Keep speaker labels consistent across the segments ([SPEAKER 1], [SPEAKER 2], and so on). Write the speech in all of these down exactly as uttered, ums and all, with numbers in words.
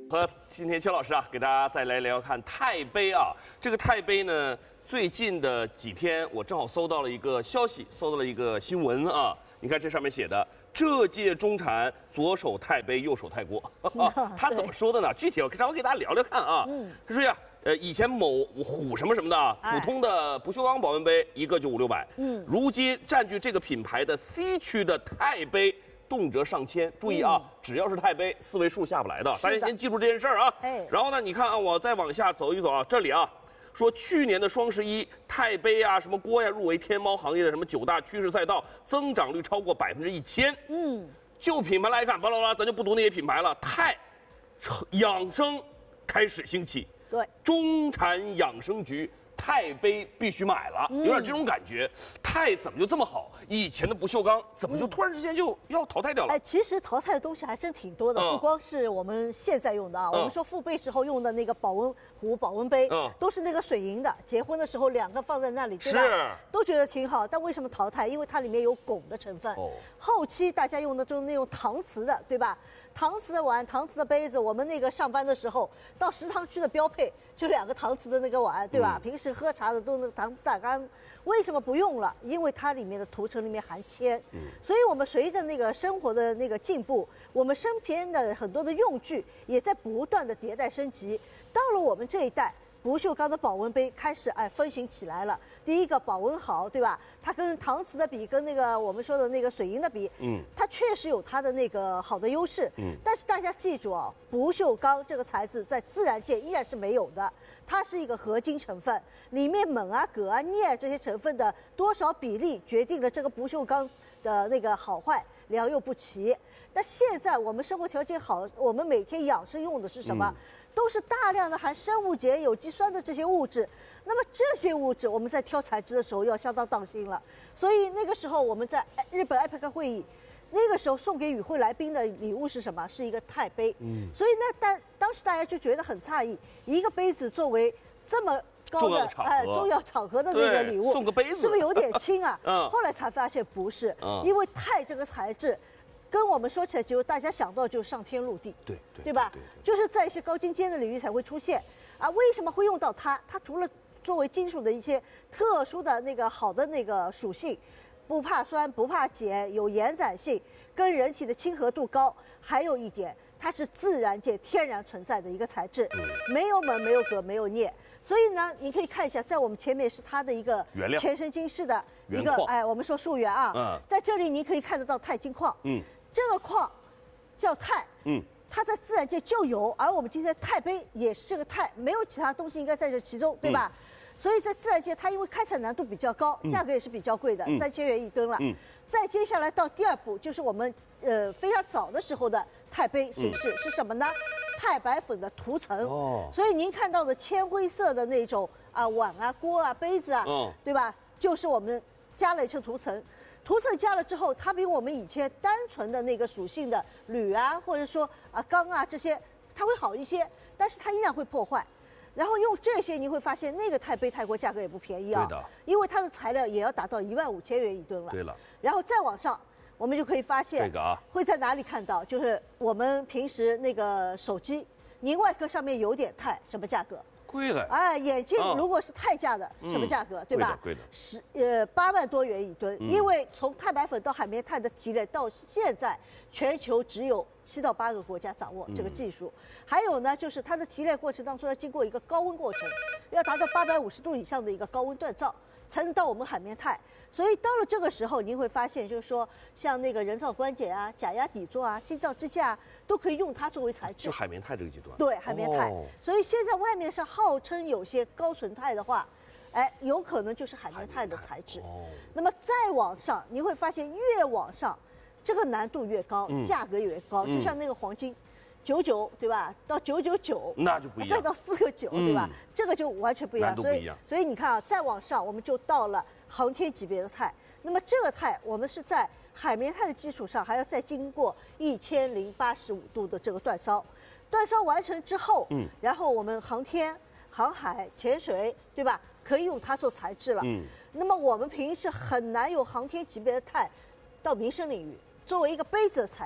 [SPEAKER 1] 和今天邱老师啊，给大家再来聊看钛杯啊。这个钛杯呢，最近的几天我正好搜到了一个消息，搜到了一个新闻啊。你看这上面写的，这届中产左手钛杯，右手钛锅。他怎么说的呢？具体我让我给大家聊聊看啊。嗯，他说呀，呃，以前某虎什么什么的普通的不锈钢保温杯一个就五六百，嗯，如今占据这个品牌的 C 区的钛杯。动辄上千，注意啊，嗯、只要是钛杯，四位数下不来的，大家先记住这件事儿啊。哎，然后呢，你看啊，我再往下走一走啊，这里啊，说去年的双十一，钛杯啊、什么锅呀，入围天猫行业的什么九大趋势赛道，增长率超过百分之一千。嗯，就品牌来看，巴拉巴拉，咱就不读那些品牌了，钛养生开始兴起，对，中产养生局。钛杯必须买了，有点这种感觉。钛怎么就这么好？以前的不锈钢怎么就突然之间就要淘汰掉了？
[SPEAKER 2] 哎，其实淘汰的东西还真挺多的，不光是我们现在用的啊，我们说父辈时候用的那个保温壶、保温杯，都是那个水银的，结婚的时候两个放在那里，对吧？是，都觉得挺好。但为什么淘汰？因为它里面有汞的成分。哦，后期大家用的就是那种搪瓷的，对吧？搪瓷的碗、搪瓷的杯子，我们那个上班的时候到食堂区的标配就两个搪瓷的那个碗，对吧？嗯、平时喝茶的都那个搪瓷大缸，为什么不用了？因为它里面的涂层里面含铅，嗯、所以我们随着那个生活的那个进步，我们身边的很多的用具也在不断的迭代升级。到了我们这一代。不锈钢的保温杯开始哎风行起来了。第一个保温好，对吧？它跟搪瓷的比，跟那个我们说的那个水银的比，嗯，它确实有它的那个好的优势。嗯，但是大家记住啊，不锈钢这个材质在自然界依然是没有的，它是一个合金成分，里面锰啊、铬啊、镍啊这些成分的多少比例决定了这个不锈钢的那个好坏良莠不齐。那现在我们生活条件好，我们每天养生用的是什么？嗯，都是大量的含生物碱、有机酸的这些物质。那么这些物质我们在挑材质的时候要相当当心了。所以那个时候我们在日本 A P E C 会议，那个时候送给与会来宾的礼物是什么？是一个钛杯。嗯，所以那当当时大家就觉得很诧异，一个杯子作为这么高的哎重要场合的那个礼物，
[SPEAKER 1] 送个杯子
[SPEAKER 2] 是不是有点轻啊？嗯，后来才发现不是，嗯，因为钛这个材质。跟我们说起来，就大家想到就是上天入地，
[SPEAKER 1] 对对，
[SPEAKER 2] 对吧？对对对，就是在一些高精尖的领域才会出现啊。为什么会用到它？它除了作为金属的一些特殊的那个好的那个属性，不怕酸、不怕碱，有延展性，跟人体的亲和度高，还有一点，它是自然界天然存在的一个材质，嗯、没有锰、没有铬、没有镍。所以呢，你可以看一下，在我们前面是它的一个全身金饰的一个，哎，我们说溯源啊，嗯，在这里你可以看得到钛金矿，嗯。这个矿叫钛，嗯，它在自然界就有，而我们今天的钛杯也是这个钛，没有其他东西应该在这其中，对吧？嗯、所以在自然界，它因为开采难度比较高，价格也是比较贵的，嗯、三千元一吨了。嗯，再接下来到第二步，就是我们呃非常早的时候的钛杯形式、嗯、是什么呢？钛白粉的涂层。哦，所以您看到的铅灰色的那种啊碗啊锅啊杯子啊，哦、对吧？就是我们加了一层涂层。涂层加了之后，它比我们以前单纯的那个属性的铝啊，或者说啊钢啊这些，它会好一些，但是它依然会破坏。然后用这些，你会发现那个钛杯钛锅价格也不便宜啊，对的，因为它的材料也要达到一万五千元一吨了。
[SPEAKER 1] 对了，
[SPEAKER 2] 然后再往上，我们就可以发现，
[SPEAKER 1] 这个啊，
[SPEAKER 2] 会在哪里看到？就是我们平时那个手机，您外壳上面有点钛，什么价格？
[SPEAKER 1] 贵了，
[SPEAKER 2] 哎，眼镜如果是钛价的，嗯、什么价格，对吧？
[SPEAKER 1] 贵的，
[SPEAKER 2] 十呃八万多元一吨，嗯、因为从钛白粉到海绵钛的提炼到现在，全球只有七到八个国家掌握这个技术。嗯、还有呢，就是它的提炼过程当中要经过一个高温过程，要达到八百五十度以上的一个高温锻造，才能到我们海绵钛。所以到了这个时候，您会发现，就是说，像那个人造关节啊、假压底座啊、心脏支架啊，都可以用它作为材质。
[SPEAKER 1] 就海绵钛这个阶段。
[SPEAKER 2] 对，海绵钛。哦、所以现在外面上号称有些高纯钛的话，哎，有可能就是海绵钛的材质。哦。那么再往上，您会发现越往上，这个难度越高，嗯、价格越高。就像那个黄金。九九对吧？到九九九，
[SPEAKER 1] 那就不一样。
[SPEAKER 2] 再到四个九，对吧？这个就完全不一样。
[SPEAKER 1] 难度不一样。
[SPEAKER 2] 所以，所以你看啊，再往上，我们就到了航天级别的钛。那么这个钛，我们是在海绵钛的基础上，还要再经过一千零八十五度的这个煅烧。煅烧完成之后，嗯，然后我们航天、航海、潜水，对吧？可以用它做材质了。嗯。那么我们平时很难有航天级别的钛到民生领域，作为一个杯子的材料。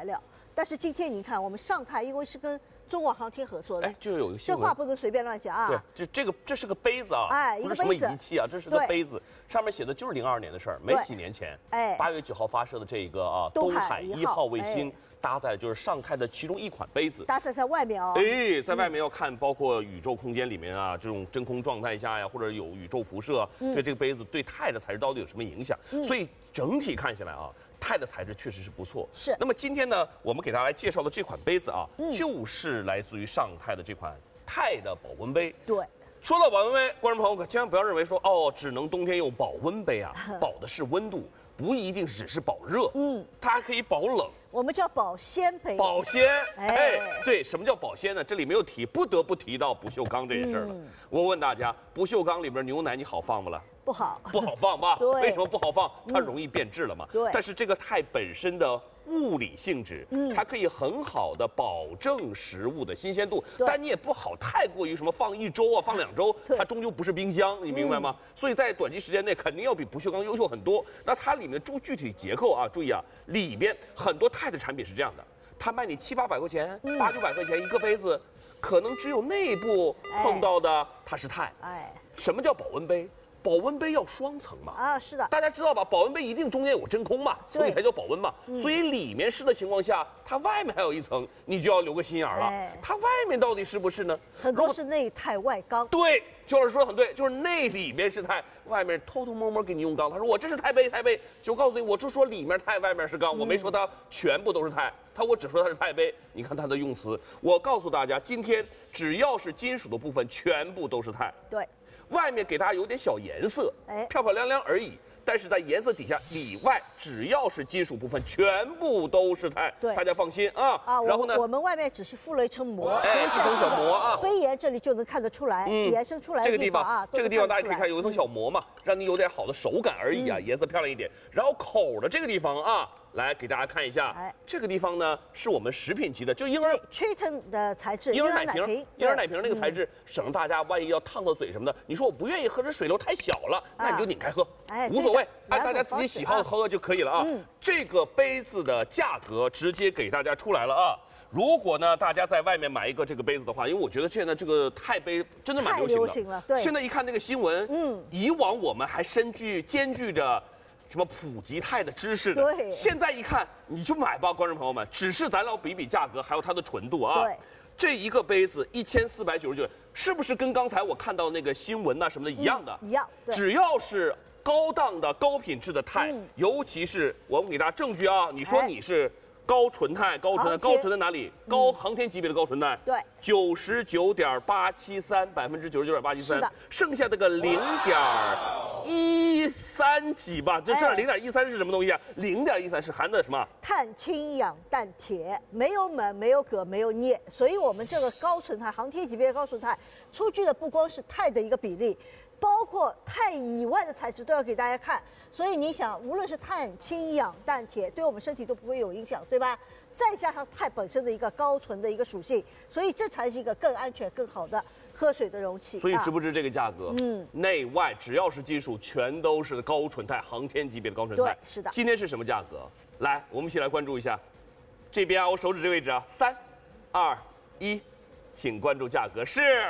[SPEAKER 2] 但是今天你看，我们上泰因为是跟中广航天合作的，
[SPEAKER 1] 哎，就有一个
[SPEAKER 2] 这话不能随便乱讲啊。
[SPEAKER 1] 对，这这个这是个杯子啊，
[SPEAKER 2] 哎，一个杯子，
[SPEAKER 1] 不是什么仪器啊，这是个杯子，上面写的就是零二年的事儿，没几年前，哎，八月九号发射的这个啊东海一号卫星。搭载就是上泰的其中一款杯子，
[SPEAKER 2] 搭载在外面哦。
[SPEAKER 1] 哎，在外面要看，包括宇宙空间里面啊，这种真空状态下呀，或者有宇宙辐射，嗯、对这个杯子对钛的材质到底有什么影响？嗯、所以整体看下来啊，钛的材质确实是不错。
[SPEAKER 2] 是。
[SPEAKER 1] 那么今天呢，我们给大家来介绍的这款杯子啊，嗯、就是来自于上泰的这款钛的保温杯。
[SPEAKER 2] 对。
[SPEAKER 1] 说到保温杯，观众朋友可千万不要认为说哦，只能冬天用保温杯啊，保的是温度。不一定只是保热，嗯，它还可以保冷。
[SPEAKER 2] 我们叫保鲜杯。
[SPEAKER 1] 保鲜，哎，对，什么叫保鲜呢？这里没有提，不得不提到不锈钢这件事了。嗯、我问大家，不锈钢里边牛奶你好放不了？
[SPEAKER 2] 不好，
[SPEAKER 1] 不好放吧？
[SPEAKER 2] 对，
[SPEAKER 1] 为什么不好放？它容易变质了嘛。
[SPEAKER 2] 对。
[SPEAKER 1] 但是这个钛本身的物理性质，嗯，它可以很好的保证食物的新鲜度，但你也不好太过于什么放一周啊，放两周，它终究不是冰箱，你明白吗？嗯、所以在短期时间内肯定要比不锈钢优秀很多。那它里面的注具体结构啊，注意啊，里边很多钛的产品是这样的，它卖你七八百块钱、嗯、八九百块钱一个杯子，可能只有内部碰到的它是钛。哎，什么叫保温杯？保温杯要双层嘛？
[SPEAKER 2] 啊，是的，
[SPEAKER 1] 大家知道吧？保温杯一定中间有真空嘛，所以才叫保温嘛。嗯、所以里面湿的情况下，它外面还有一层，你就要留个心眼了。哎、它外面到底是不是呢？
[SPEAKER 2] 很多是内钛外钢。
[SPEAKER 1] 对，邱老师说的很对，就是内里面是钛，外面偷偷摸摸给你用钢。他说我这是钛杯，钛杯，就告诉你，我就说里面钛，外面是钢，嗯、我没说它全部都是钛，它我只说它是钛杯。你看它的用词，我告诉大家，今天只要是金属的部分，全部都是钛。
[SPEAKER 2] 对。
[SPEAKER 1] 外面给大家有点小颜色，哎，漂漂亮亮而已。但是在颜色底下，里外只要是金属部分，全部都是钛。对，大家放心啊。啊，
[SPEAKER 2] 然后呢，我们外面只是附了一层膜，
[SPEAKER 1] 哎，一层小膜啊。
[SPEAKER 2] 杯沿这里就能看得出来，嗯、延伸出来的地方啊，
[SPEAKER 1] 这个地方大家可以看有一层小膜嘛，让你有点好的手感而已啊，嗯、颜色漂亮一点。然后口的这个地方啊。来给大家看一下，哎，这个地方呢是我们食品级的，就是婴儿
[SPEAKER 2] Triton 的材质，
[SPEAKER 1] 婴儿奶瓶，婴儿奶瓶那个材质，省大家万一要烫到嘴什么的。你说我不愿意喝，这水流太小了，那你就拧开喝，哎，无所谓，按大家自己喜好喝就可以了啊。这个杯子的价格直接给大家出来了啊。如果呢，大家在外面买一个这个杯子的话，因为我觉得现在这个钛杯真的蛮流行的，
[SPEAKER 2] 流行了。对，
[SPEAKER 1] 现在一看那个新闻，嗯，以往我们还深具兼具着。什么普及钛的知识的？对，现在一看你就买吧，观众朋友们，只是咱俩比比价格，还有它的纯度啊。对，这一个杯子一千四百九十九，是不是跟刚才我看到那个新闻呐、啊、什么的一样的？
[SPEAKER 2] 嗯、一样，对。
[SPEAKER 1] 只要是高档的高品质的钛，嗯、尤其是我们给大家证据啊，你说你是。高纯钛，高纯钛，高纯在哪里？高航天级别的高纯钛，
[SPEAKER 2] 对，
[SPEAKER 1] 九十九点八七三，百分之九十九点八七三，剩下这个零点一三几吧，就这零点一三是什么东西啊？零点一三是含的什么？
[SPEAKER 2] 碳氢氧氮铁，没有锰，没有铬，没有镍，所以我们这个高纯钛，航天级别的高纯钛，出具的不光是钛的一个比例，包括钛以外的材质都要给大家看。所以你想，无论是碳、氢、氧、氮、铁，对我们身体都不会有影响，对吧？再加上钛本身的一个高纯的一个属性，所以这才是一个更安全、更好的喝水的容器。
[SPEAKER 1] 所以值不值这个价格？嗯，内外只要是金属，全都是高纯钛，航天级别的高纯钛。
[SPEAKER 2] 对，是的。
[SPEAKER 1] 今天是什么价格？来，我们一起来关注一下。这边啊，我手指这位置啊，三、二、一，请关注价格是。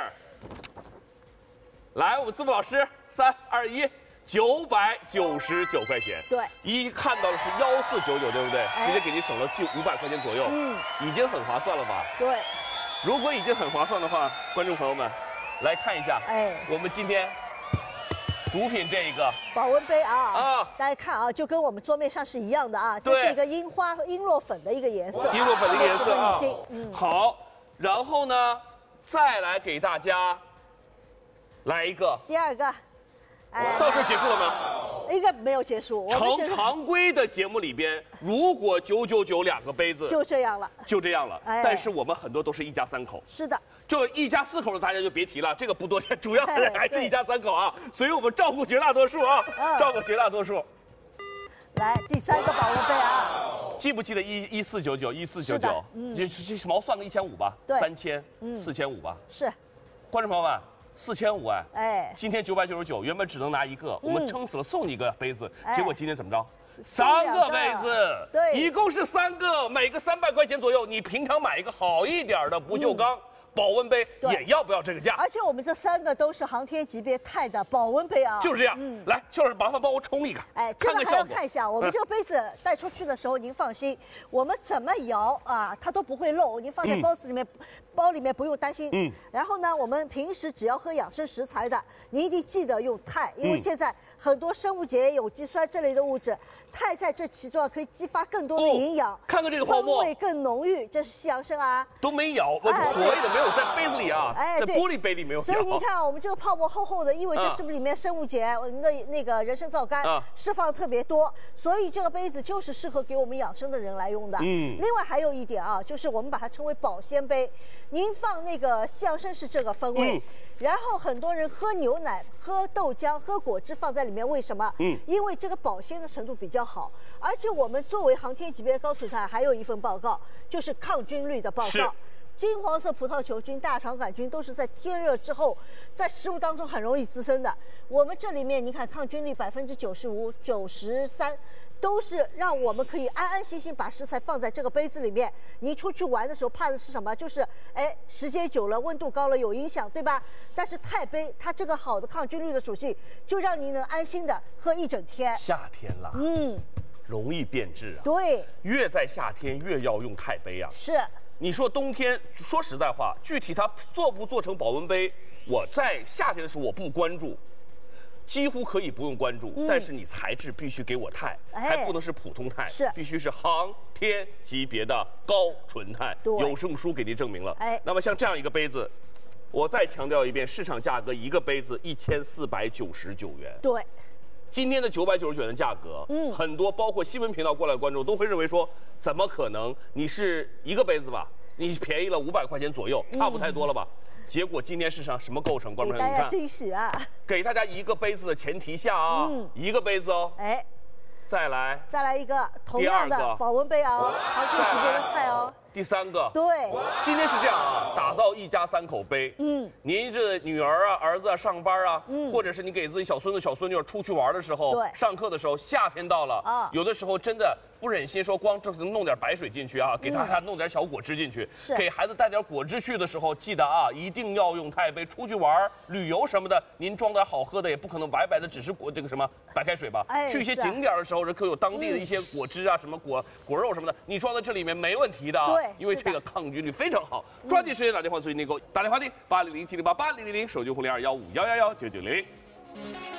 [SPEAKER 1] 来，我们字幕老师，三、二、一。九百九十九块钱，
[SPEAKER 2] 对，
[SPEAKER 1] 一看到的是幺四九九，对不对？哎、直接给你省了就五百块钱左右，嗯，已经很划算了吧？
[SPEAKER 2] 对，
[SPEAKER 1] 如果已经很划算的话，观众朋友们，来看一下，哎，我们今天主品这一个
[SPEAKER 2] 保温杯啊啊，大家看啊，就跟我们桌面上是一样的啊，这是一个樱花璎珞粉的一个颜色，
[SPEAKER 1] 璎珞粉的一个颜色啊，嗯，好，然后呢，再来给大家来一个
[SPEAKER 2] 第二个。
[SPEAKER 1] 哎，到这结束了吗？
[SPEAKER 2] 应该没有结束。
[SPEAKER 1] 常常规的节目里边，如果九九九两个杯子，
[SPEAKER 2] 就这样了，
[SPEAKER 1] 就这样了。哎、但是我们很多都是一家三口。
[SPEAKER 2] 是的。
[SPEAKER 1] 就一家四口的大家就别提了，这个不多钱，主要的人还是一家三口啊。所以我们照顾绝大多数啊，嗯、照顾绝大多数。
[SPEAKER 2] 来第三个保温杯啊，
[SPEAKER 1] 记不记得一一四九九一四九九？嗯，这这毛算个一千五吧？
[SPEAKER 2] 对，
[SPEAKER 1] 三千，嗯，四千五吧？
[SPEAKER 2] 是。
[SPEAKER 1] 观众朋友们。四千五哎，哎，今天九百九十九，原本只能拿一个，我们撑死了送你一个杯子，结果今天怎么着？ 三个杯子，
[SPEAKER 2] 对，
[SPEAKER 1] 一共是三个，每个三百块钱左右。你平常买一个好一点的不锈钢。嗯保温杯也要不要这个价？
[SPEAKER 2] 而且我们这三个都是航天级别钛的保温杯啊，
[SPEAKER 1] 就是这样。嗯，来，邱老师麻烦帮我冲一个，
[SPEAKER 2] 哎，这个还要看一下。我们这个杯子带出去的时候，您放心，我们怎么摇啊，它都不会漏。您放在包子里面，包里面不用担心。嗯。然后呢，我们平时只要喝养生食材的，您一定记得用钛，因为现在很多生物碱、有机酸这类的物质，钛在这其中可以激发更多的营养。
[SPEAKER 1] 看看这个泡沫，
[SPEAKER 2] 风味更浓郁，这是西洋参啊。
[SPEAKER 1] 都没摇，我所谓的没有在杯子里啊，在玻璃杯里没有。
[SPEAKER 2] 所以你看，我们这个泡沫厚厚的，意味着是不是里面生物碱、我们的那个人参皂苷释放特别多，所以这个杯子就是适合给我们养生的人来用的。嗯。另外还有一点啊，就是我们把它称为保鲜杯。您放那个西洋参是这个风味，然后很多人喝牛奶、喝豆浆、喝果汁放在里面，为什么？嗯，因为这个保鲜的程度比较好，而且我们作为航天级别高储钛，还有一份报告就是抗菌率的报告。金黄色葡萄球菌、大肠杆菌都是在天热之后，在食物当中很容易滋生的。我们这里面你看，抗菌率百分之九十五、九十三，都是让我们可以安安心心把食材放在这个杯子里面。你出去玩的时候怕的是什么？就是哎，时间久了，温度高了有影响，对吧？但是钛杯它这个好的抗菌率的属性，就让你能安心的喝一整天。
[SPEAKER 1] 夏天了，嗯，容易变质啊。
[SPEAKER 2] 对，
[SPEAKER 1] 越在夏天越要用钛杯啊。
[SPEAKER 2] 是。
[SPEAKER 1] 你说冬天，说实在话，具体它做不做成保温杯，我在夏天的时候我不关注，几乎可以不用关注。嗯、但是你材质必须给我钛，哎、还不能是普通钛，
[SPEAKER 2] 是
[SPEAKER 1] 必须是航天级别的高纯钛，有证书给您证明了。哎，那么像这样一个杯子，我再强调一遍，市场价格一个杯子一千四百九十九元。
[SPEAKER 2] 对。
[SPEAKER 1] 今天的九百九十九元的价格，嗯，很多包括新闻频道过来的观众都会认为说，怎么可能？你是一个杯子吧，你便宜了五百块钱左右，差不太多了吧？嗯、结果今天市场什么构成？观众朋友，你看，
[SPEAKER 2] 惊喜啊！
[SPEAKER 1] 给大家一个杯子的前提下啊，嗯、一个杯子哦，哎，再来，
[SPEAKER 2] 再来一个同样的保温杯哦，航天级别的钛哦。
[SPEAKER 1] 第三个，
[SPEAKER 2] 对，
[SPEAKER 1] 今天是这样啊，打造一家三口杯。嗯，您这女儿啊、儿子啊上班啊，嗯，或者是你给自己小孙子、小孙女出去玩的时候，
[SPEAKER 2] 对，
[SPEAKER 1] 上课的时候，夏天到了啊，有的时候真的不忍心说光这弄点白水进去啊，给他还弄点小果汁进去，
[SPEAKER 2] 是
[SPEAKER 1] 给孩子带点果汁去的时候，记得啊，一定要用钛杯。出去玩、旅游什么的，您装点好喝的，也不可能白白的只是果这个什么白开水吧？哎，去一些景点的时候，可有当地的一些果汁啊、什么果果肉什么的，你装在这里面没问题的啊。
[SPEAKER 2] 对，
[SPEAKER 1] 因为这个抗抗菌率非常好，抓紧时间打电话，所以那个打电话的八零零七零八八零零零，手机红零二幺五幺幺幺九九零零。